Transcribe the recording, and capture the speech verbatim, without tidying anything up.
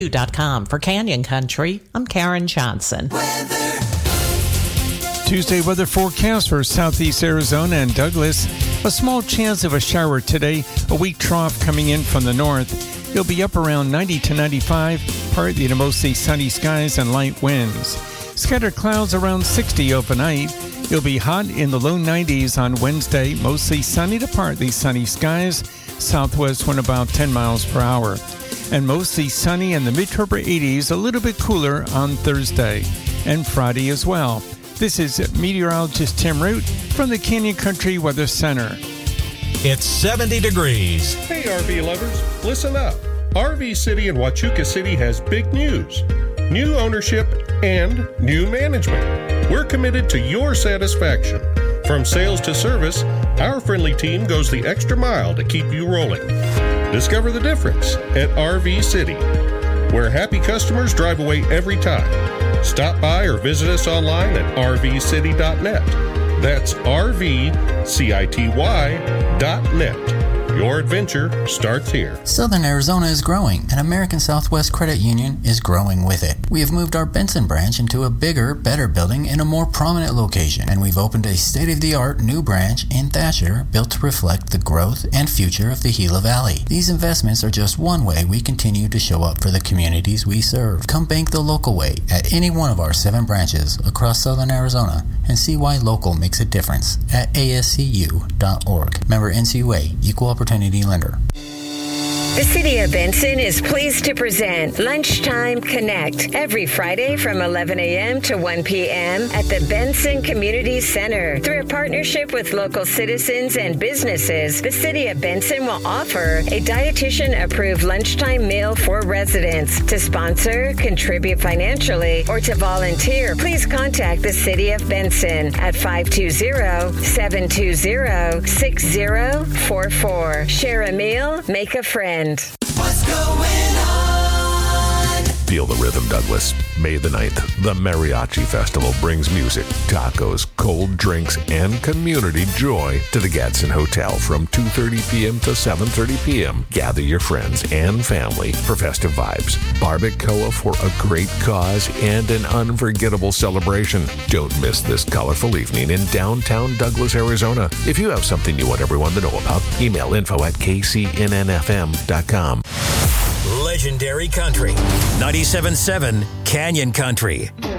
dot com. For Canyon Country, I'm Karen Johnson. Weather. Tuesday weather forecast for southeast Arizona and Douglas. A small chance of a shower today. A weak trough coming in from the north. It'll be up around ninety to ninety-five, partly to mostly sunny skies and light winds. Scattered clouds around sixty overnight. It'll be hot in the low nineties on Wednesday, mostly sunny to partly sunny skies. Southwest wind about ten miles per hour. And mostly sunny in the mid to upper eighties, a little bit cooler on Thursday and Friday as well. This is meteorologist Tim Root from the Canyon Country Weather Center. It's seventy degrees. Hey, R V lovers, listen up. R V City in Huachuca City has big news. New ownership and new management. We're committed to your satisfaction. From sales to service, our friendly team goes the extra mile to keep you rolling. Discover the difference at R V City, where happy customers drive away every time. Stop by or visit us online at r v city dot net. That's R V city dot net. Your adventure starts here. Southern Arizona is growing, and American Southwest Credit Union is growing with it. We have moved our Benson branch into a bigger, better building in a more prominent location, and we've opened a state-of-the-art new branch in Thatcher built to reflect the growth and future of the Gila Valley. These investments are just one way we continue to show up for the communities we serve. Come bank the local way at any one of our seven branches across Southern Arizona and see why local makes a difference at A S C U dot org. Member N C U A, Equal Opportunity Lender. The City of Benson is pleased to present Lunchtime Connect every Friday from eleven a.m. to one p.m. at the Benson Community Center. Through a partnership with local citizens and businesses, the City of Benson will offer a dietitian-approved lunchtime meal for residents. To sponsor, contribute financially, or to volunteer, please contact the City of Benson at five two zero, seven two zero, six zero four four. Share a meal, make a friend. What's going on? Feel the rhythm, Douglas. May the ninth, the Mariachi Festival brings music, tacos, cold drinks, and community joy to the Gadsden Hotel from two thirty p.m. to seven thirty p.m. Gather your friends and family for festive vibes, barbacoa for a great cause, and an unforgettable celebration. Don't miss this colorful evening in downtown Douglas, Arizona. If you have something you want everyone to know about, email info at k c n n f m dot com. Legendary Country. ninety-seven point seven Canyon Country.